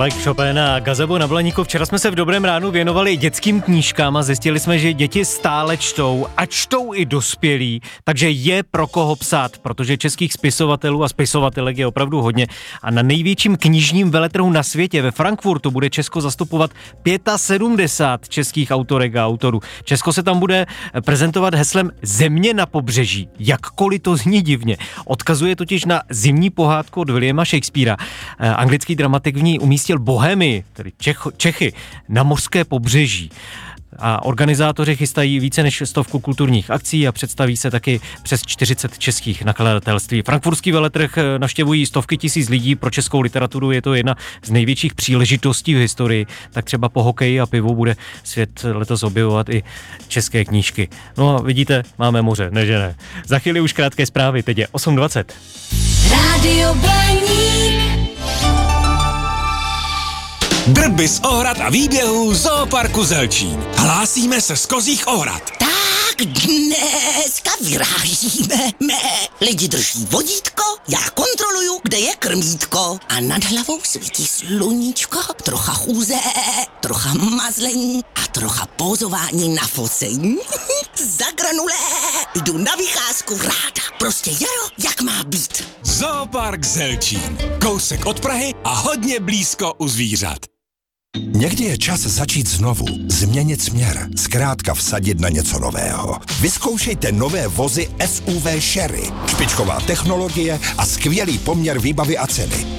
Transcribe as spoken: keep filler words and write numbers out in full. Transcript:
Halek, Chopin a Gazebo na Blaníku. Včera jsme se v Dobrém ránu věnovali dětským knížkám a zjistili jsme, že děti stále čtou a čtou i dospělí, takže je pro koho psát, protože českých spisovatelů a spisovatelek je opravdu hodně a na největším knižním veletrhu na světě ve Frankfurtu bude Česko zastupovat sedmdesát pět českých autorek a autorů. Česko se tam bude prezentovat heslem Země na pobřeží, jakkoliv to zní divně. Odkazuje totiž na zimní pohádku od Williama Shakespearea. Anglický dramatik v ní umístil Bohemii, tedy Čech, Čechy, na mořské pobřeží. A organizátoři chystají více než stovku kulturních akcí a představí se taky přes čtyřicet českých nakladatelství. Frankfurtský veletrh navštěvují stovky tisíc lidí, pro českou literaturu je to jedna z největších příležitostí v historii, tak třeba po hokeji a pivu bude svět letos objevovat i české knížky. No a vidíte, máme moře, ne že ne. Za chvíli už krátké zprávy, teď je osm dvacet. Rádio Blaník. Drby z Ohrad a výběhů Zooparku Zelčín. Hlásíme se z Kozích Ohrad. Tak dneska vyrážíme. Mé lidi drží vodítko, já kontroluju, kde je krmítko. A nad hlavou svítí sluníčko, trocha chůze, trocha mazlení a trocha pózování na focení. Za granulé jdu na vycházku ráda. Prostě jaro, jak má být. Zoopark Zelčín. Kousek od Prahy a hodně blízko u zvířat. Někdy je čas začít znovu, změnit směr, zkrátka vsadit na něco nového. Vyzkoušejte nové vozy S U V Sherry. Špičková technologie a skvělý poměr výbavy a ceny.